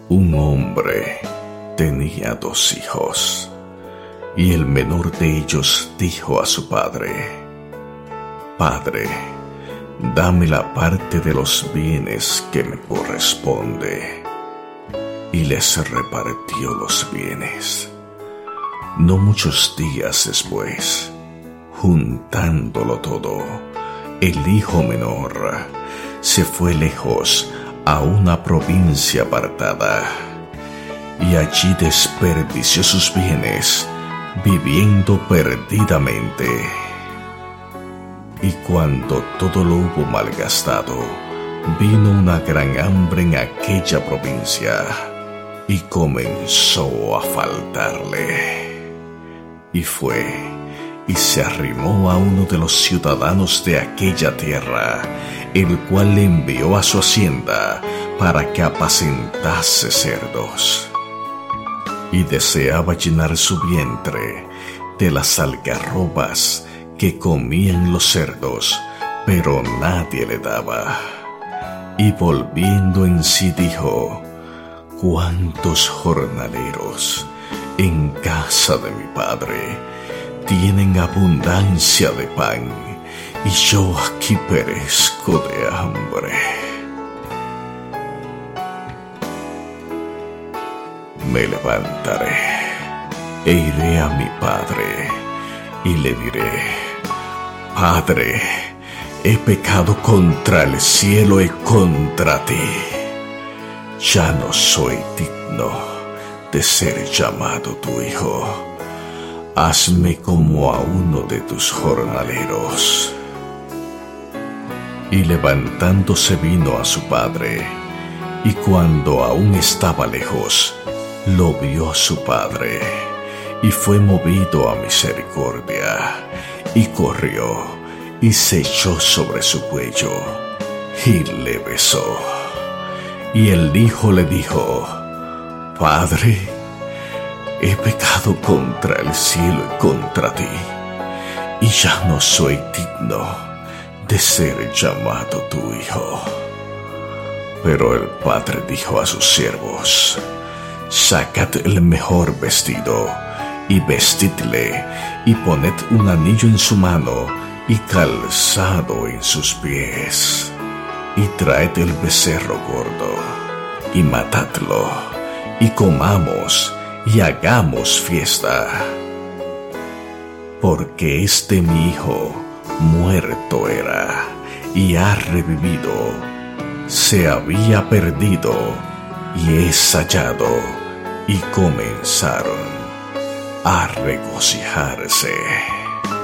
Un hombre tenía 2 hijos, y el menor de ellos dijo a su padre: «Padre, dame la parte de los bienes que me corresponde». Y les repartió los bienes. No muchos días después, juntándolo todo, el hijo menor se fue lejos a una provincia apartada, y allí desperdició sus bienes viviendo perdidamente. Y cuando todo lo hubo malgastado, vino una gran hambre en aquella provincia, y comenzó a faltarle. Y fue y se arrimó a uno de los ciudadanos de aquella tierra, el cual le envió a su hacienda para que apacentase cerdos. Y deseaba llenar su vientre de las algarrobas que comían los cerdos, pero nadie le daba. Y volviendo en sí dijo: «¿Cuántos jornaleros en casa de mi padre tienen abundancia de pan, y yo aquí perezco de hambre?» Me levantaré e iré a mi padre y le diré: «Padre, he pecado contra el cielo y contra ti. Ya no soy digno de ser llamado tu hijo. Hazme como a uno de tus jornaleros». Y levantándose vino a su padre, y cuando aún estaba lejos, lo vio su padre, y fue movido a misericordia, y corrió, y se echó sobre su cuello, y le besó. Y el hijo le dijo: «Padre, he pecado contra el cielo y contra ti, y ya no soy digno de ser llamado tu hijo». Pero el padre dijo a sus siervos: «Sacad el mejor vestido, y vestidle, y poned un anillo en su mano, y calzado en sus pies. Y traed el becerro gordo, y matadlo, y comamos, y hagamos fiesta. Porque mi hijo muerto era, y ha revivido, se había perdido, y es hallado». Y comenzaron a regocijarse.